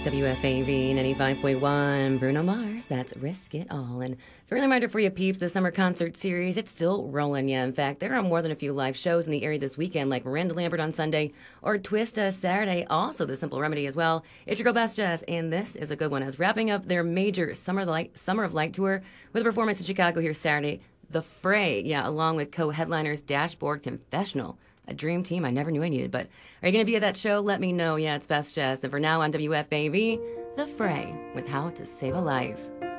WFAV 95.1, Bruno Mars, that's Risk It All. And for a reminder for you peeps, the summer concert series, it's still rolling, yeah. In fact, there are more than a few live shows in the area this weekend, like Miranda Lambert on Sunday or Twista Saturday, also The Simple Remedy as well. It's your girl Best Jess, and this is a good one, as wrapping up their major Summer of Light tour with a performance in Chicago here Saturday, The Fray, yeah, along with co-headliners Dashboard Confessional. A dream team I never knew I needed, but are you going to be at that show? Let me know. Yeah, it's Best Jess. And for now on WFAV, The Fray with How to Save a Life.